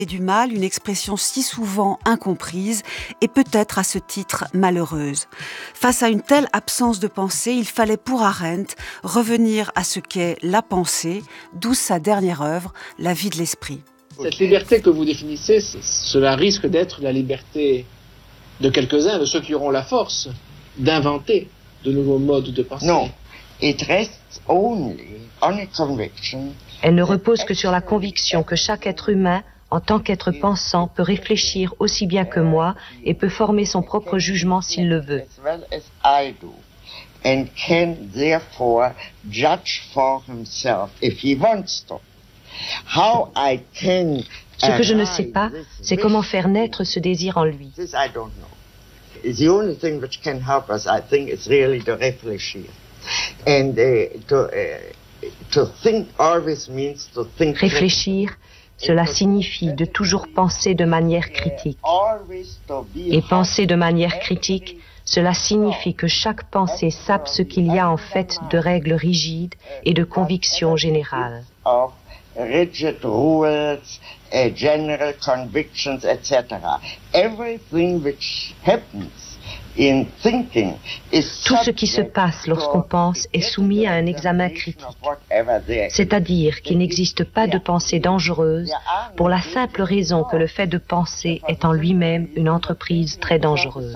Et du mal, une expression si souvent incomprise et peut-être à ce titre malheureuse. Face à une telle absence de pensée, il fallait pour Arendt revenir à ce qu'est la pensée, d'où sa dernière œuvre, La vie de l'esprit. Cette liberté que vous définissez, cela risque d'être la liberté de quelques-uns, de ceux qui auront la force d'inventer de nouveaux modes de pensée. Non, it rests only on a conviction. Elle ne repose que sur la conviction que chaque être humain, en tant qu'être pensant, peut réfléchir aussi bien que moi et peut former son propre jugement s'il le veut. And can therefore judge for himself if he wants to. How I can Ce que je ne sais pas, c'est comment faire naître ce désir en lui. This I don't know. The only thing which can help us, I think, is really to réfléchir. And to think always means to think. Réfléchir, cela signifie de toujours penser de manière critique. Et penser de manière critique, cela signifie que chaque pensée sape ce qu'il y a en fait de règles rigides et de convictions générales. Rigid rules, general convictions, etc. Everything which happens in thinking is tout ce qui se passe lorsqu'on pense est soumis à un examen critique. C'est-à-dire qu'il n'existe pas de pensée dangereuse pour la simple raison que le fait de penser est en lui-même une entreprise très dangereuse.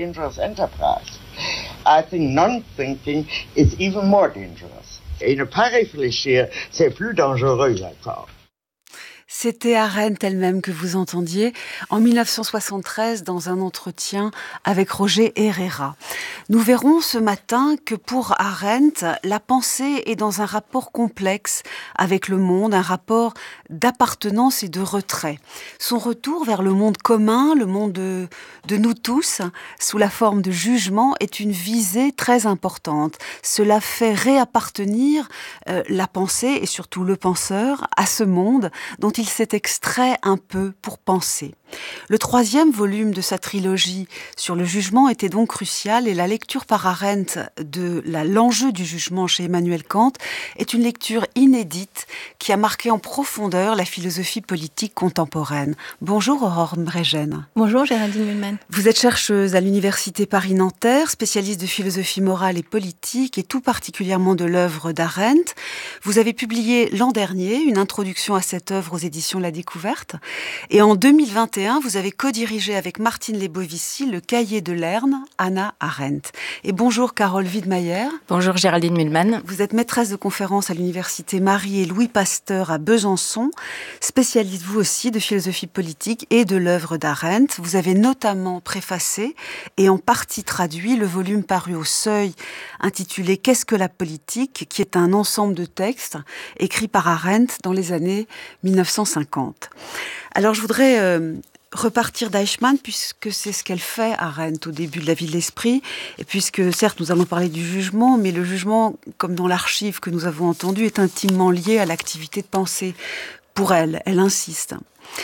I think non-thinking is even more dangerous. Et ne pas réfléchir, c'est plus dangereux encore. C'était Arendt elle-même que vous entendiez en 1973 dans un entretien avec Roger Herrera. Nous verrons ce matin que pour Arendt, la pensée est dans un rapport complexe avec le monde, un rapport d'appartenance et de retrait. Son retour vers le monde commun, le monde de nous tous, sous la forme de jugement, est une visée très importante. Cela fait réappartenir la pensée et surtout le penseur à ce monde dont il s'est extrait un peu pour penser. Le 3e volume de sa trilogie sur le jugement était donc crucial et la lecture par Arendt de l'enjeu du jugement chez Emmanuel Kant est une lecture inédite qui a marqué en profondeur la philosophie politique contemporaine. Bonjour Aurore Mregen. Bonjour Géraldine Mühlmann. Vous êtes chercheuse à l'Université Paris-Nanterre, spécialiste de philosophie morale et politique et tout particulièrement de l'œuvre d'Arendt. Vous avez publié l'an dernier une introduction à cette œuvre aux éditions La Découverte et en 2021 vous avez co-dirigé avec Martine Lebovici le cahier de Lerne, Hannah Arendt. Et bonjour Carole Widmayer. Bonjour Géraldine Mühlmann. Vous êtes maîtresse de conférences à l'université Marie et Louis Pasteur à Besançon, spécialiste vous aussi de philosophie politique et de l'œuvre d'Arendt. Vous avez notamment préfacé et en partie traduit le volume paru au Seuil intitulé Qu'est-ce que la politique, qui est un ensemble de textes écrits par Arendt dans les années 1950. Alors je voudrais repartir d'Eichmann, puisque c'est ce qu'elle fait, Arendt, au début de La vie de l'esprit, et puisque, certes, nous allons parler du jugement, mais le jugement, comme dans l'archive que nous avons entendue, est intimement lié à l'activité de pensée. Pour elle, elle insiste.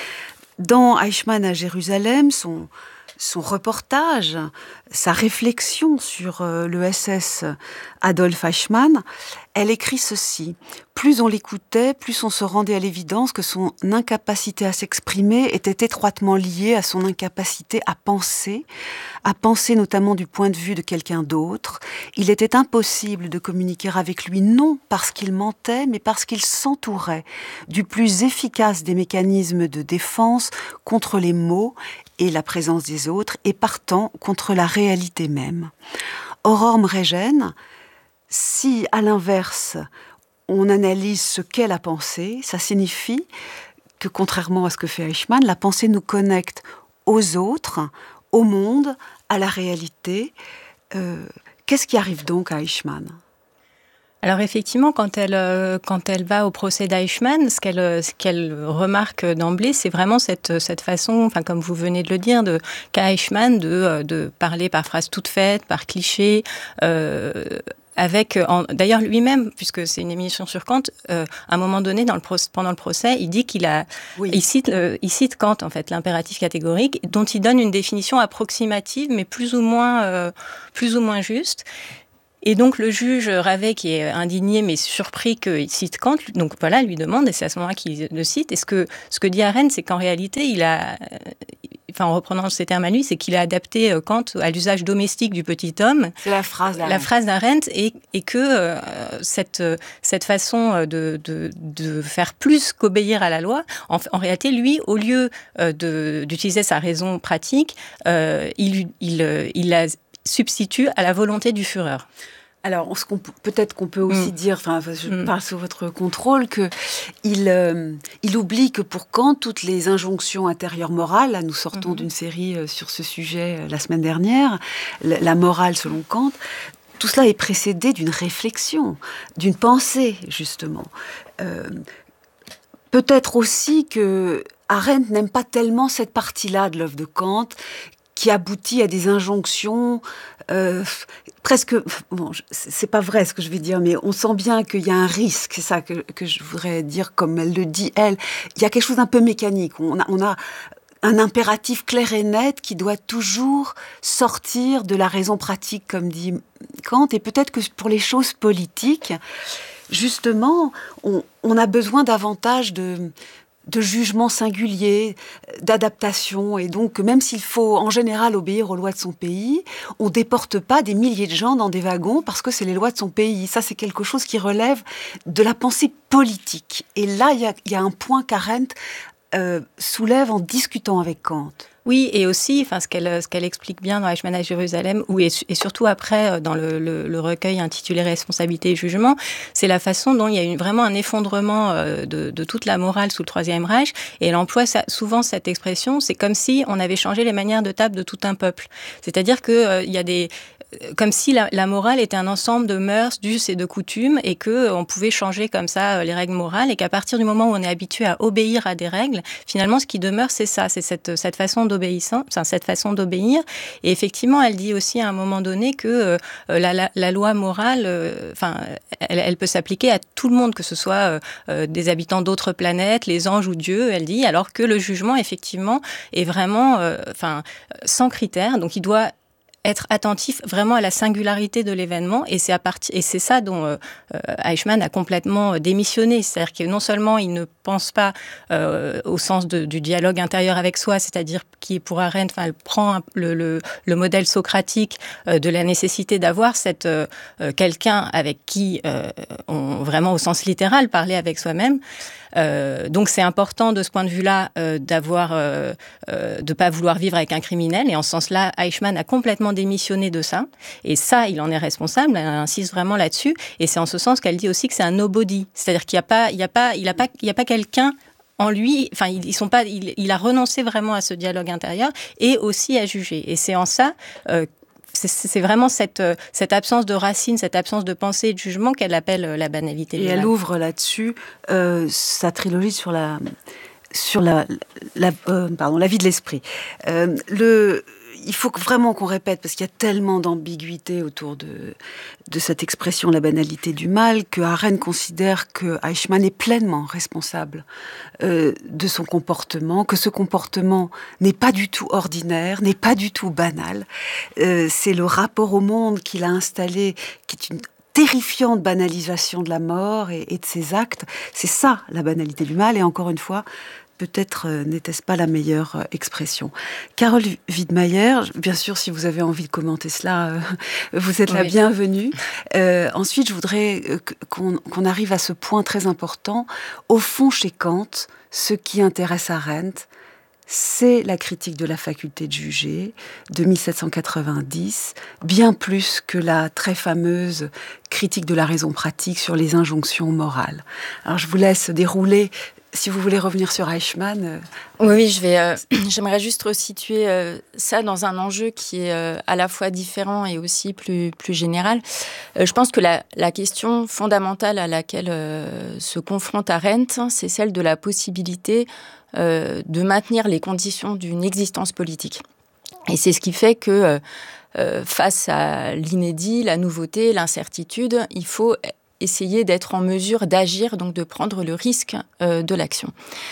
Dans Eichmann à Jérusalem, son reportage, sa réflexion sur le SS Adolf Eichmann, elle écrit ceci. Plus on l'écoutait, plus on se rendait à l'évidence que son incapacité à s'exprimer était étroitement liée à son incapacité à penser notamment du point de vue de quelqu'un d'autre. Il était impossible de communiquer avec lui, non parce qu'il mentait, mais parce qu'il s'entourait du plus efficace des mécanismes de défense contre les mots et la présence des autres, et partant contre la réalité même. Aurore Mregen, si à l'inverse, on analyse ce qu'est la pensée, ça signifie que, contrairement à ce que fait Eichmann, la pensée nous connecte aux autres, au monde, à la réalité. Qu'est-ce qui arrive donc à Eichmann ? Alors effectivement, quand elle va au procès d'Eichmann, ce qu'elle remarque d'emblée, c'est vraiment cette façon, enfin comme vous venez de le dire, qu'a Eichmann de parler par phrases toutes faites, par clichés, d'ailleurs lui-même, puisque c'est une émission sur Kant, à un moment donné pendant le procès, il dit il cite Kant en fait, l'impératif catégorique, dont il donne une définition approximative, mais plus ou moins juste. Et donc le juge Ravet, qui est indigné mais surpris qu'il cite Kant, donc voilà, lui demande, et c'est à ce moment-là qu'il le cite, et ce que dit Arendt, c'est qu'en réalité, en reprenant ces termes à lui, c'est qu'il a adapté Kant à l'usage domestique du petit homme. C'est la phrase d'Arendt. La phrase d'Arendt, et que cette façon de faire plus qu'obéir à la loi, en réalité, lui, au lieu d'utiliser sa raison pratique, il la substitue à la volonté du Führer. Alors, peut-être qu'on peut aussi dire, je parle sous votre contrôle, qu'il oublie que pour Kant, toutes les injonctions intérieures morales, là nous sortons d'une série sur ce sujet la semaine dernière, la morale selon Kant, tout cela est précédé d'une réflexion, d'une pensée, justement. Peut-être aussi que Arendt n'aime pas tellement cette partie-là de l'œuvre de Kant, qui aboutit à des injonctions presque... Bon, c'est pas vrai ce que je vais dire, mais on sent bien qu'il y a un risque, c'est ça que je voudrais dire, comme elle le dit, elle. Il y a quelque chose d'un peu mécanique. On a un impératif clair et net qui doit toujours sortir de la raison pratique, comme dit Kant, et peut-être que pour les choses politiques, justement, on a besoin davantage de jugement singulier, d'adaptation, et donc même s'il faut en général obéir aux lois de son pays, on ne déporte pas des milliers de gens dans des wagons parce que c'est les lois de son pays. Ça, c'est quelque chose qui relève de la pensée politique. Et là, il y a un point qu'Arendt soulève en discutant avec Kant. Oui, et aussi, ce qu'elle explique bien dans Eichmann à Jérusalem, et surtout après dans le recueil intitulé Responsabilité et jugement, c'est la façon dont il y a vraiment un effondrement de toute la morale sous le Troisième Reich, et elle emploie souvent cette expression, c'est comme si on avait changé les manières de table de tout un peuple. C'est-à-dire que il y a comme si la morale était un ensemble de mœurs, d'us et de coutumes, et qu'on pouvait changer comme ça les règles morales, et qu'à partir du moment où on est habitué à obéir à des règles, finalement, ce qui demeure, c'est ça, c'est cette façon cette façon d'obéir. Et effectivement, elle dit aussi à un moment donné que la loi morale, elle peut s'appliquer à tout le monde, que ce soit des habitants d'autres planètes, les anges ou Dieu, elle dit, alors que le jugement, effectivement, est vraiment sans critères. Donc, il doit être attentif vraiment à la singularité de l'événement, et c'est ça dont Eichmann a complètement démissionné. C'est-à-dire que non seulement il ne pense pas au sens du dialogue intérieur avec soi, c'est-à-dire qui pour Arendt, elle prend le modèle socratique de la nécessité d'avoir quelqu'un avec qui vraiment au sens littéral parler avec soi-même. Donc c'est important de ce point de vue-là de pas vouloir vivre avec un criminel, et en ce sens-là, Eichmann a complètement démissionné de ça, et ça, il en est responsable, elle insiste vraiment là-dessus, et c'est en ce sens qu'elle dit aussi que c'est un nobody, c'est-à-dire qu'il n'y a pas quelqu'un en lui, il a renoncé vraiment à ce dialogue intérieur et aussi à juger, et c'est en ça c'est vraiment cette absence de racine, cette absence de pensée et de jugement qu'elle appelle la banalité. Et elle ouvre là-dessus sa trilogie sur la vie de l'esprit. Il faut vraiment qu'on répète, parce qu'il y a tellement d'ambiguïté autour de cette expression, la banalité du mal, que Arendt considère que Eichmann est pleinement responsable de son comportement, que ce comportement n'est pas du tout ordinaire, n'est pas du tout banal. C'est le rapport au monde qu'il a installé, qui est une terrifiante banalisation de la mort et de ses actes. C'est ça, la banalité du mal, et encore une fois, peut-être n'était-ce pas la meilleure expression. Carole Widmayer, bien sûr, si vous avez envie de commenter cela, vous êtes la bienvenue. Ensuite, je voudrais qu'on arrive à ce point très important. Au fond, chez Kant, ce qui intéresse Arendt, c'est la critique de la faculté de juger de 1790, bien plus que la très fameuse critique de la raison pratique sur les injonctions morales. Alors, je vous laisse dérouler. Si vous voulez revenir sur Eichmann... Oui, j'aimerais juste resituer ça dans un enjeu qui est à la fois différent et aussi plus général. Je pense que la question fondamentale à laquelle se confronte Arendt, c'est celle de la possibilité de maintenir les conditions d'une existence politique. Et c'est ce qui fait que face à l'inédit, la nouveauté, l'incertitude, il faut essayer d'être en mesure d'agir, donc de prendre le risque de l'action.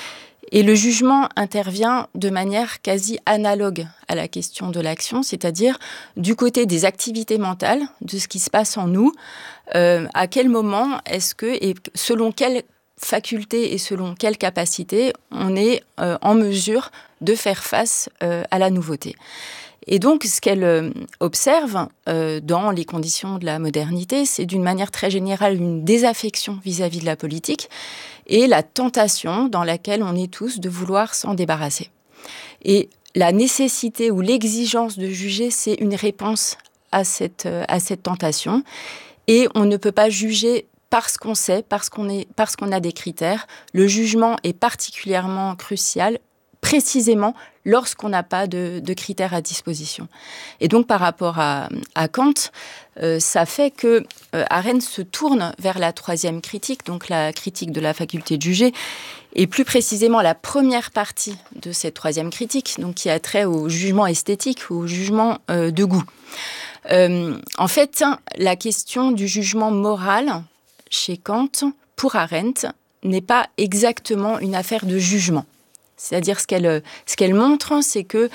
Et le jugement intervient de manière quasi analogue à la question de l'action, c'est-à-dire du côté des activités mentales, de ce qui se passe en nous, à quel moment est-ce que, et selon quelle faculté et selon quelle capacité, on est en mesure de faire face à la nouveauté. Et donc, ce qu'elle observe dans les conditions de la modernité, c'est d'une manière très générale une désaffection vis-à-vis de la politique et la tentation dans laquelle on est tous de vouloir s'en débarrasser. Et la nécessité ou l'exigence de juger, c'est une réponse à cette tentation. Et on ne peut pas juger parce qu'on sait, parce qu'on a des critères. Le jugement est particulièrement crucial, précisément lorsqu'on n'a pas de critères à disposition. Et donc, par rapport à Kant, ça fait que Arendt se tourne vers la troisième critique, donc la critique de la faculté de juger, et plus précisément la première partie de cette troisième critique, donc qui a trait au jugement esthétique, au jugement de goût. En fait, la question du jugement moral chez Kant, pour Arendt, n'est pas exactement une affaire de jugement. C'est-à-dire ce qu'elle montre, c'est que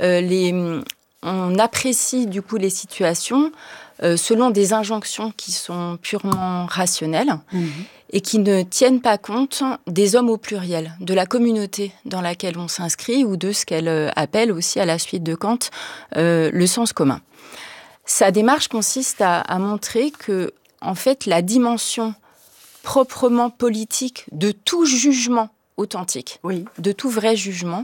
on apprécie du coup les situations selon des injonctions qui sont purement rationnelles et qui ne tiennent pas compte des hommes au pluriel, de la communauté dans laquelle on s'inscrit ou de ce qu'elle appelle aussi à la suite de Kant le sens commun. Sa démarche consiste à montrer que, en fait, la dimension proprement politique de tout jugement authentique, de tout vrai jugement,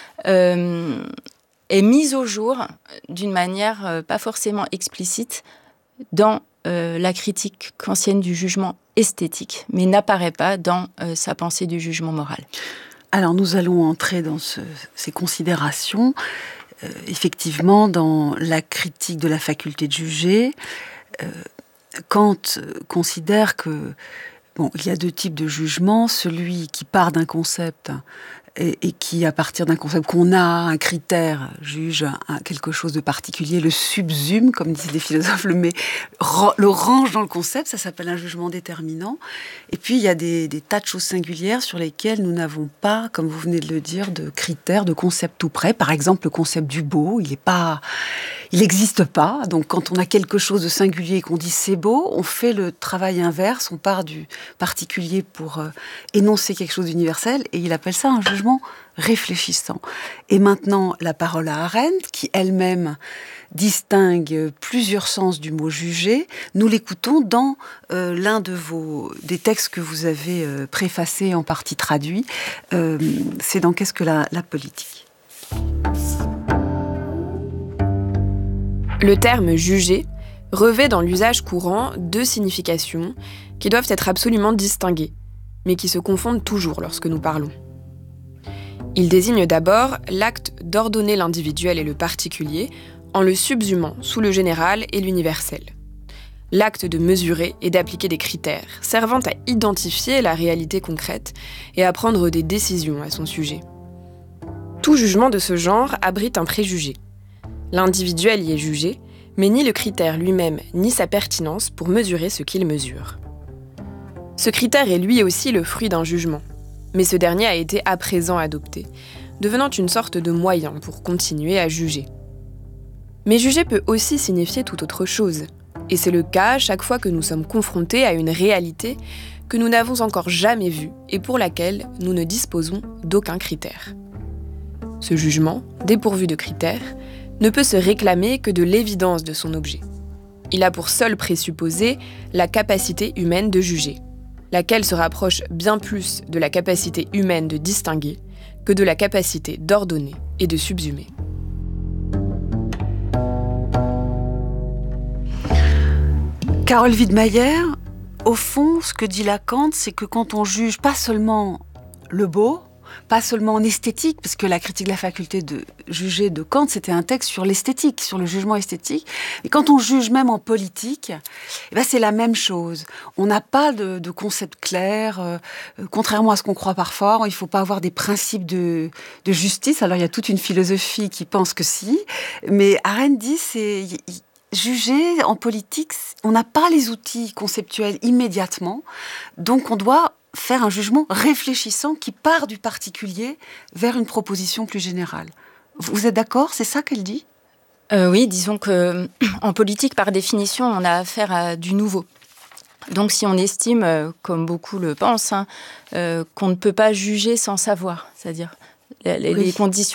est mise au jour d'une manière pas forcément explicite dans la critique kantienne du jugement esthétique, mais n'apparaît pas dans sa pensée du jugement moral. Alors nous allons entrer dans ces considérations. Effectivement, dans la critique de la faculté de juger, Kant considère que il y a deux types de jugement, celui qui part d'un concept et qui, à partir d'un concept qu'on a, un critère, juge quelque chose de particulier, le subsume, comme disent les philosophes, le range dans le concept, ça s'appelle un jugement déterminant. Et puis, il y a des tas de choses singulières sur lesquelles nous n'avons pas, comme vous venez de le dire, de critères, de concept tout près. Par exemple, le concept du beau, il n'existe pas. Donc, quand on a quelque chose de singulier et qu'on dit c'est beau, on fait le travail inverse, on part du particulier pour énoncer quelque chose d'universel, et il appelle ça un jugement réfléchissant. Et maintenant, la parole à Arendt, qui elle-même distingue plusieurs sens du mot juger. Nous l'écoutons dans l'un des textes que vous avez préfacé, en partie traduit. C'est dans Qu'est-ce que la politique ? Le terme « juger » revêt dans l'usage courant deux significations qui doivent être absolument distinguées, mais qui se confondent toujours lorsque nous parlons. Il désigne d'abord l'acte d'ordonner l'individuel et le particulier en le subsumant sous le général et l'universel. L'acte de mesurer et d'appliquer des critères servant à identifier la réalité concrète et à prendre des décisions à son sujet. Tout jugement de ce genre abrite un préjugé. L'individuel y est jugé, mais ni le critère lui-même ni sa pertinence pour mesurer ce qu'il mesure. Ce critère est lui aussi le fruit d'un jugement, mais ce dernier a été à présent adopté, devenant une sorte de moyen pour continuer à juger. Mais juger peut aussi signifier tout autre chose, et c'est le cas chaque fois que nous sommes confrontés à une réalité que nous n'avons encore jamais vue et pour laquelle nous ne disposons d'aucun critère. Ce jugement, dépourvu de critères, ne peut se réclamer que de l'évidence de son objet. Il a pour seul présupposé la capacité humaine de juger, laquelle se rapproche bien plus de la capacité humaine de distinguer que de la capacité d'ordonner et de subsumer. Carole Wiedemeyer, au fond, ce que dit Lacan, c'est que quand on juge pas seulement le beau, pas seulement en esthétique, parce que la critique de la faculté de juger de Kant, c'était un texte sur l'esthétique, sur le jugement esthétique. Mais quand on juge même en politique, c'est la même chose. On n'a pas de concept clair, contrairement à ce qu'on croit parfois. Il ne faut pas avoir des principes de justice. Alors, il y a toute une philosophie qui pense que si. Mais Arendt dit, juger en politique, on n'a pas les outils conceptuels immédiatement. Donc, on doit faire un jugement réfléchissant qui part du particulier vers une proposition plus générale. Vous êtes d'accord? C'est ça qu'elle dit? Oui, disons qu'en politique, par définition, on a affaire à du nouveau. Donc si on estime, comme beaucoup le pensent, qu'on ne peut pas juger sans savoir, c'est-à-dire les conditions